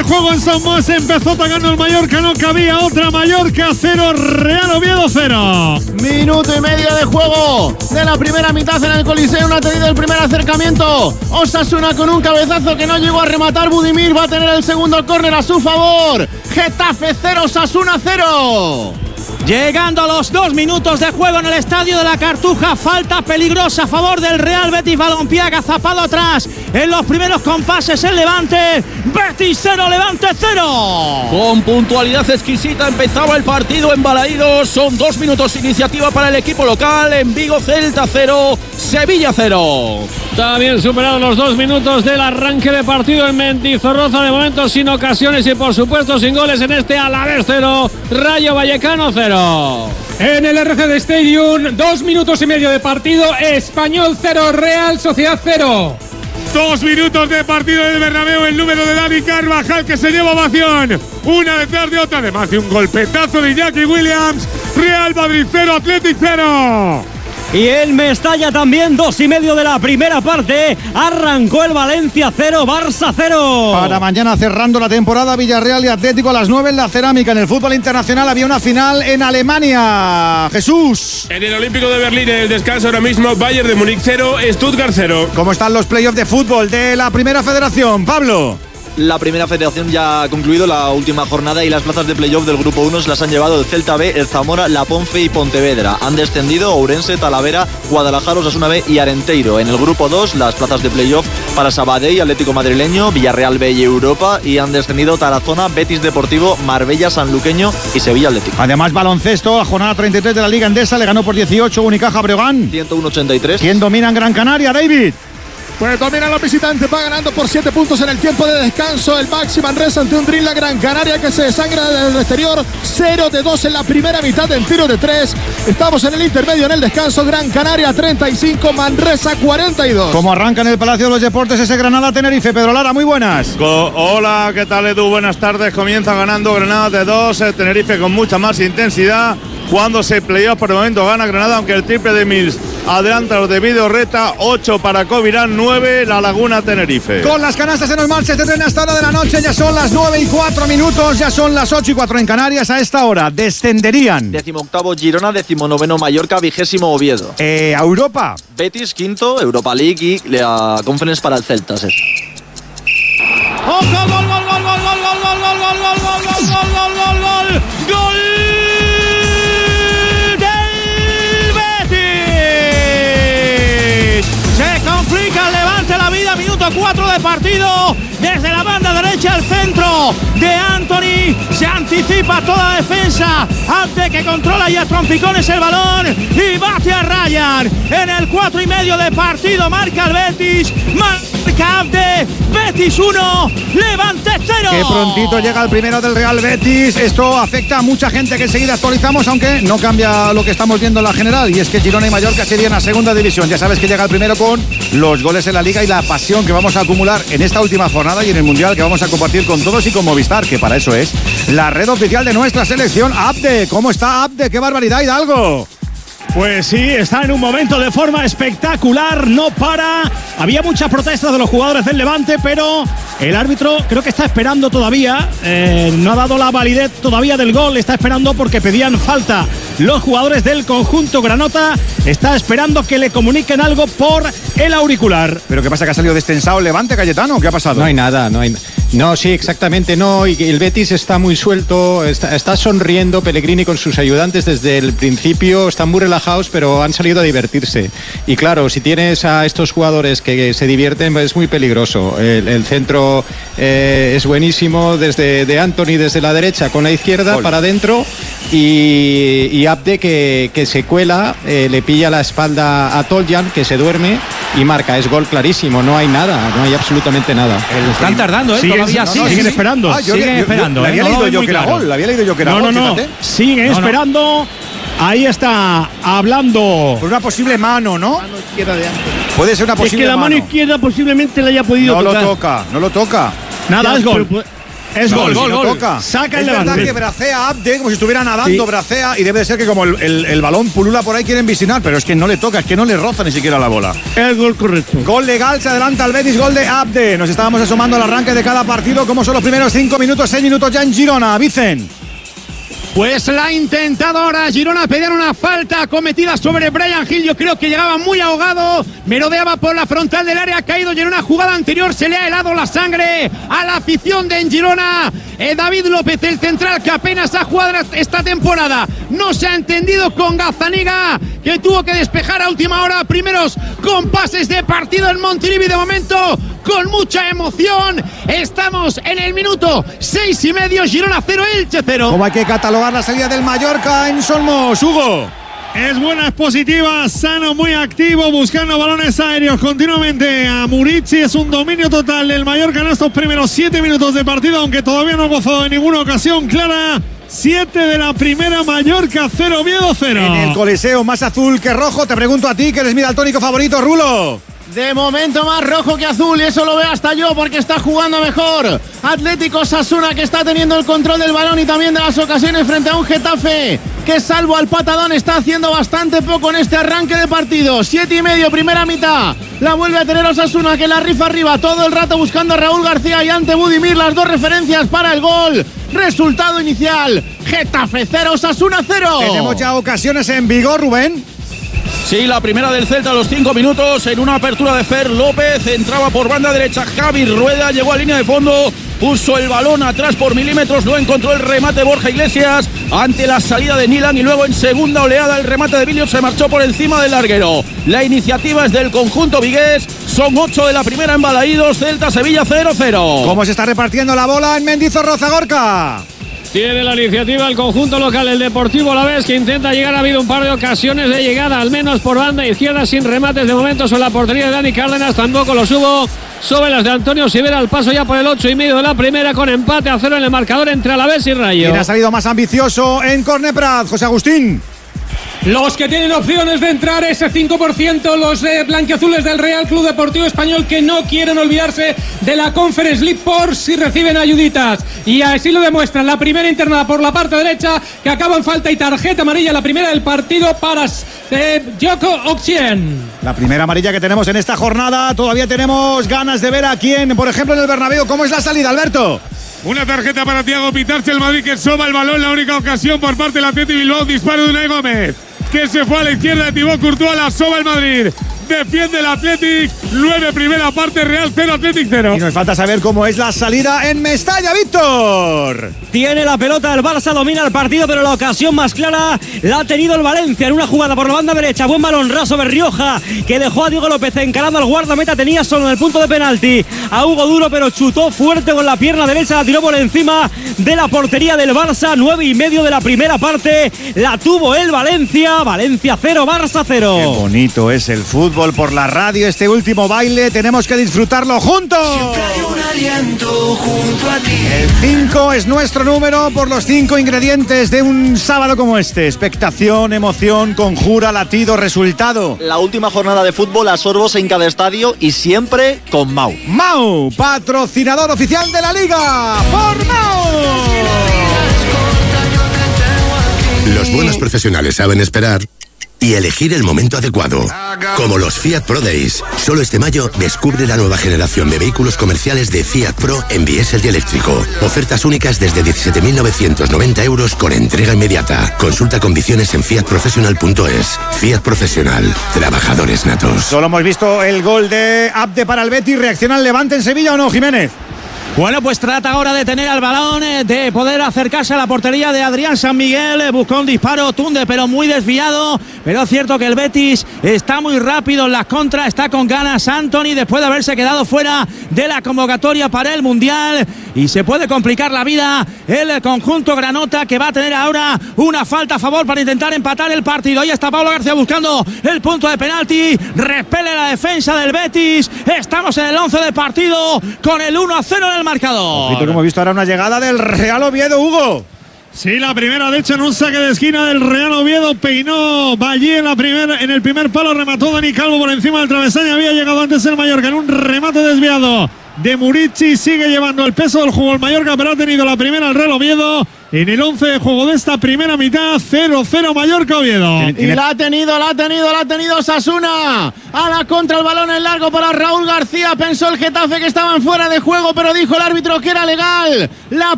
juego en San Mois. Empezó atacando el Mallorca, no cabía otra. Mallorca 0, Real Oviedo 0. Minuto y medio de juego de la primera mitad en el Coliseo. No ha tenido el primer acercamiento Osasuna con un cabezazo que no llegó a rematar. Budimir va a tener el segundo córner a su favor. Getafe 0, Osasuna 0. Llegando a los 2 minutos de juego en el Estadio de la Cartuja, falta peligrosa a favor del Real Betis Balompié, agazapado atrás en los primeros compases el Levante. Betis 0, Levante 0. Con puntualidad exquisita empezaba el partido en Balaídos. Son 2 minutos de iniciativa para el equipo local. En Vigo, Celta 0, Sevilla 0. También superados los 2 minutos del arranque de partido en Mendizorroza, de momento sin ocasiones y por supuesto sin goles en este Alavés 0, Rayo Vallecano 0. En el RCD Stadium, 2 minutos y medio de partido, Español 0, Real Sociedad 0. 2 minutos de partido del Bernabéu, el número de Dani Carvajal que se lleva ovación, una detrás de otra, además de un golpetazo de Iñaki Williams. Real Madrid 0, Athletic 0. Y en Mestalla también 2 y medio de la primera parte. Arrancó el Valencia 0, Barça 0. Para mañana cerrando la temporada, Villarreal y Atlético a las 9 en la Cerámica. En el fútbol internacional había una final en Alemania. Jesús. En el Olímpico de Berlín, en el descanso ahora mismo, Bayern de Múnich 0, Stuttgart 0. ¿Cómo están los playoffs de fútbol de la Primera Federación, Pablo? La Primera Federación ya ha concluido la última jornada y las plazas de playoff del Grupo 1 se las han llevado el Celta B, el Zamora, la Ponfe y Pontevedra. Han descendido Ourense, Talavera, Guadalajara, Osasuna B y Arenteiro. En el Grupo 2 las plazas de playoff para Sabadell, Atlético Madrileño, Villarreal B y Europa, y han descendido Tarazona, Betis Deportivo, Marbella, Sanluqueño y Sevilla Atlético. Además, baloncesto, la jornada 33 de la Liga Endesa, le ganó por 18 Unicaja Breogán. 101-83. ¿Quién domina en Gran Canaria, David? Pues dominan los visitantes, va ganando por 7 puntos en el tiempo de descanso. El Baxi Manresa ante un Drilla Gran Canaria que se desangra desde el exterior. 0-2 en la primera mitad en tiro de 3. Estamos en el intermedio en el descanso. Gran Canaria 35, Manresa 42. ¿Cómo arranca en el Palacio de los Deportes ese Granada-Tenerife? Pedro Lara, muy buenas. Hola, ¿qué tal, Edu? Buenas tardes. Comienza ganando Granada de 2. Tenerife con mucha más intensidad. Jugándose playoff, por el momento gana Granada, aunque el triple de Mills adelanta los de Vidorreta. 8 para Covirán, 9 La Laguna Tenerife. Con las canastas en el marcha, este tren hasta hora de la noche. Ya son las 9:04 minutos, ya son las 8:04 en Canarias. A esta hora descenderían 18º Girona, 19º Mallorca, 20º Oviedo. A Europa. Betis, 5º, Europa League y la Conference para el Celta. ¡Gol, gol, gol, gol, gol, gol, gol, gol, gol, gol, gol, gol, gol, gol, gol! El Levante la vida, minuto 4 de partido. Desde la banda derecha al centro de Anthony. Se anticipa toda la defensa. Ante que controla y a trompicones el balón. Y bate a Ryan. En el 4 y medio de partido marca el Betis. Marca Abde. Betis 1. Levante 0. Que prontito llega el primero del Real Betis. Esto afecta a mucha gente que enseguida actualizamos, aunque no cambia lo que estamos viendo en la general. Y es que Girona y Mallorca se irían a segunda división. Ya sabes que llega el primero con los goles en la Liga y la pasión que vamos a acumular en esta última jornada y en el Mundial que vamos a compartir con todos y con Movistar, que para eso es la red oficial de nuestra selección. Abde, ¿cómo está Abde? ¡Qué barbaridad, Hidalgo! Pues sí, está en un momento de forma espectacular, no para. Había muchas protestas de los jugadores del Levante, pero el árbitro creo que está esperando todavía. No ha dado la validez todavía del gol, está esperando porque pedían falta. Los jugadores del conjunto granota está esperando que le comuniquen algo por el auricular. ¿Pero qué pasa, que ha salido destensado el Levante, Cayetano? ¿Qué ha pasado? No hay nada, no hay. No, sí, exactamente, no. Y el Betis está muy suelto, está sonriendo Pellegrini con sus ayudantes desde el principio, están muy relajados, pero han salido a divertirse. Y claro, si tienes a estos jugadores que se divierten, es muy peligroso. El centro es buenísimo, de Anthony desde la derecha con la izquierda para adentro, y Abde que se cuela, le pilla la espalda a Toljan, que se duerme y marca. Es gol clarísimo, no hay nada, no hay absolutamente nada. Están tardando, todavía siguen esperando. Siguen esperando. Le había leído yo que era gol, le había leído yo que era gol. No, siguen esperando. Ahí está hablando. Por una posible mano, ¿no? Mano izquierda de Anthony. Puede ser una posible mano. Es que la mano izquierda posiblemente le haya podido tocar. No lo toca. Nada, es gol. Es gol. Toca. Saca el Levante. Es verdad que bracea Abde como si estuviera nadando, bracea, y debe de ser que como el balón pulula por ahí quieren visionar, pero es que no le toca, es que no le roza ni siquiera la bola. El gol correcto. Gol legal, se adelanta el Betis, gol de Abde. Nos estábamos asomando al arranque de cada partido, como son los primeros 5 minutos, 6 minutos ya en Girona. Vicen. Pues la ha intentado ahora Girona, pedían una falta cometida sobre Brian Hill. Yo creo que llegaba muy ahogado, merodeaba por la frontal del área, ha caído y en una jugada anterior se le ha helado la sangre a la afición de Girona. David López, el central que apenas ha jugado esta temporada, no se ha entendido con Gazzaniga, que tuvo que despejar a última hora. Primeros compases de partido en Montilivi, de momento con mucha emoción. Estamos en el minuto 6,5, Girona 0, Elche 0. ¿Cómo hay que catalogar la salida del Mallorca en Solmos, Hugo? Es buena, es positiva, sano, muy activo, buscando balones aéreos continuamente a Murici. Es un dominio total del Mallorca en estos primeros 7 minutos de partido, aunque todavía no ha gozado de ninguna ocasión clara. 7 de la primera, Mallorca 0, Oviedo 0. En el Coliseo más azul que rojo. Te pregunto a ti, que eres mi daltónico favorito, Rulo. De momento más rojo que azul, y eso lo veo hasta yo porque está jugando mejor. Atlético Osasuna, que está teniendo el control del balón y también de las ocasiones frente a un Getafe que, salvo al patadón, está haciendo bastante poco en este arranque de partido. 7,5, primera mitad. La vuelve a tener Osasuna, que la rifa arriba todo el rato buscando a Raúl García y ante Budimir, las dos referencias para el gol. Resultado inicial: Getafe 0, Osasuna 0. Tenemos ya ocasiones en vigor, Rubén. Sí, la primera del Celta a los 5 minutos, en una apertura de Fer López, entraba por banda derecha Javi Rueda, llegó a línea de fondo, puso el balón atrás por milímetros, no encontró el remate Borja Iglesias ante la salida de Nilan, y luego en segunda oleada el remate de Billiot se marchó por encima del larguero. La iniciativa es del conjunto vigués, son 8 de la primera en Balaídos, Celta-Sevilla 0-0. ¿Cómo se está repartiendo la bola en Mendizorroza, Gorka? Tiene la iniciativa el conjunto local, el Deportivo Alavés, que intenta llegar. Ha habido un par de ocasiones de llegada, al menos por banda izquierda, sin remates de momento sobre la portería de Dani Cárdenas. Tampoco los hubo sobre las de Antonio Sivera. Al paso ya por el 8,5 de la primera, con empate a 0 en el marcador entre Alavés y Rayo. ¿Quién ha salido más ambicioso en Corne Prat, José Agustín? Los que tienen opciones de entrar ese 5%, los blanquiazules del Real Club Deportivo Español, que no quieren olvidarse de la Conference League por si reciben ayuditas. Y así lo demuestran. La primera internada por la parte derecha, que acaba en falta y tarjeta amarilla, la primera del partido para Joko Oksien. La primera amarilla que tenemos en esta jornada. Todavía tenemos ganas de ver a quién, por ejemplo, en el Bernabéu. ¿Cómo es la salida, Alberto? Una tarjeta para Thiago Pitarche, el Madrid, que soba el balón. La única ocasión por parte del Athletic Bilbao. Disparo de Unai Gómez, que se fue a la izquierda de Thibaut Courtois. La soba el Madrid, defiende el Athletic. 9 primera parte, Real 0, Athletic 0. Y nos falta saber cómo es la salida en Mestalla, Víctor. Tiene la pelota el Barça, domina el partido, pero la ocasión más clara la ha tenido el Valencia en una jugada por la banda derecha. Buen balón raso de Rioja, que dejó a Diego López encarando al guardameta. Tenía solo en el punto de penalti a Hugo Duro, pero chutó fuerte con la pierna derecha, la tiró por encima de la portería del Barça. 9,5 de la primera parte, la tuvo el Valencia. Valencia 0, Barça 0. Qué bonito es el fútbol por la radio. Este último baile tenemos que disfrutarlo juntos. Siempre hay un aliento junto a ti. El 5 es nuestro número por los 5 ingredientes de un sábado como este: expectación, emoción, conjura, latido, resultado. La última jornada de fútbol a sorbos en cada estadio y siempre con Mau. Mau, patrocinador oficial de la Liga. ¡Por Mau! Los buenos profesionales saben esperar y elegir el momento adecuado. Como los Fiat Pro Days. Solo este mayo descubre la nueva generación de vehículos comerciales de Fiat Pro en diésel y eléctrico. Ofertas únicas desde 17.990 euros con entrega inmediata. Consulta condiciones en fiatprofessional.es. Fiat Profesional. Trabajadores natos. Solo hemos visto el gol de Abde para el Betis. ¿Reacciona el Levante en Sevilla o no, Jiménez? Bueno, pues trata ahora de tener al balón, de poder acercarse a la portería de Adrián San Miguel. Buscó un disparo Tunde, pero muy desviado. Pero es cierto que el Betis está muy rápido en las contras, está con ganas Antony, después de haberse quedado fuera de la convocatoria para el Mundial. Y se puede complicar la vida el conjunto granota, que va a tener ahora una falta a favor para intentar empatar el partido. Ahí está Pablo García buscando el punto de penalti. Repele la defensa del Betis. Estamos en el 11 de partido con el 1-0 en el marcador. Ojito que hemos visto ahora una llegada del Real Oviedo, Hugo. Sí, la primera, de hecho, en un saque de esquina del Real Oviedo, peinó Valle en el primer palo, remató Dani Calvo por encima del travesaño. Había llegado antes el Mallorca en un remate desviado de Murici. Sigue llevando el peso del juego el Mallorca, pero ha tenido la primera el Real Oviedo. En el 11 de juego de esta primera mitad, 0-0 Mallorca-Oviedo. Y la ha tenido Osasuna. A la contra, el balón en largo para Raúl García. Pensó el Getafe que estaban fuera de juego, pero dijo el árbitro que era legal. La